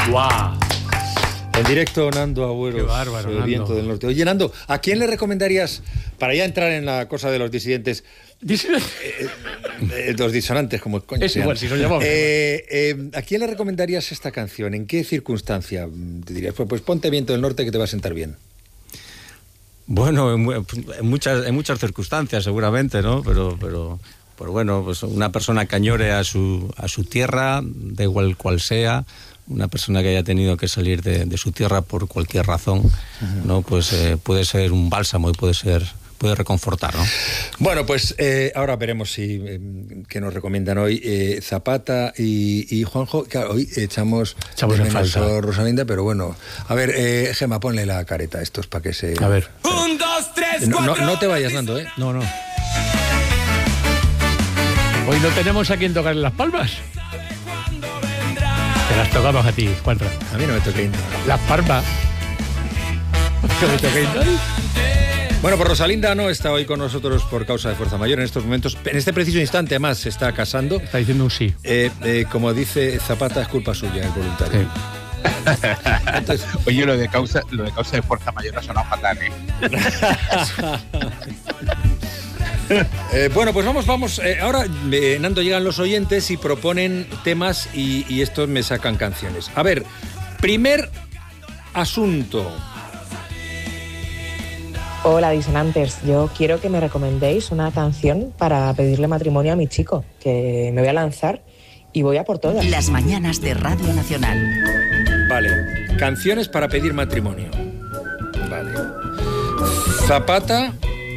¡Guau! En directo, Nando Agüeros. Qué bárbaro, Nando. Viento del Norte. Oye, Nando, ¿a quién le recomendarías, para ya entrar en la cosa de los disidentes, los disonantes, como coño es igual, si nos llamamos. ¿a quién le recomendarías esta canción? ¿En qué circunstancia te dirías? Pues ponte Viento del Norte que te va a sentar bien. Bueno, en muchas circunstancias seguramente, ¿no? Pero bueno, pues una persona que añore a su tierra, da igual cual sea, una persona que haya tenido que salir de su tierra por cualquier razón, ¿no? Pues puede ser un bálsamo y puede reconfortar, ¿no? Bueno, pues ahora veremos si qué nos recomiendan hoy Zapata y Juanjo. Claro, hoy echamos en falta a Rosalinda, pero bueno. A ver, Gemma, ponle la careta a estos para que se... A ver. 1, 2, 3, 4. No te vayas, Nando, ¿eh? No. Hoy no tenemos a quien tocarle las palmas. Te las tocamos a ti, Juanra. A mí no me toqué. Las palmas. ¿Qué me toqué? Bueno, pues Rosalinda no está hoy con nosotros por causa de fuerza mayor en estos momentos. En este preciso instante, además, se está casando. Está diciendo un sí. Como dice Zapata, es culpa suya, el voluntario. Sí. Entonces, oye, lo de causa de fuerza mayor ha sonado fatal, Bueno, pues vamos. Ahora, Nando, llegan los oyentes y proponen temas y estos me sacan canciones. A ver, primer asunto. Hola, disonantes. Yo quiero que me recomendéis una canción para pedirle matrimonio a mi chico, que me voy a lanzar y voy a por todas. Las mañanas de Radio Nacional. Vale, canciones para pedir matrimonio. Vale. Zapata.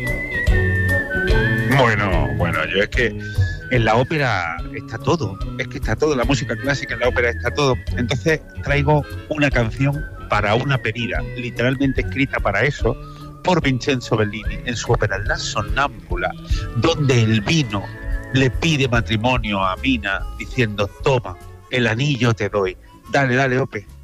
Bueno, yo es que en la ópera está todo. Es que está todo, la música clásica en la ópera está todo. Entonces traigo una canción para una pedida, literalmente escrita para eso, por Vincenzo Bellini en su ópera La Sonámbula, donde el vino le pide matrimonio a Mina diciendo: toma, el anillo te doy. Dale, Ope.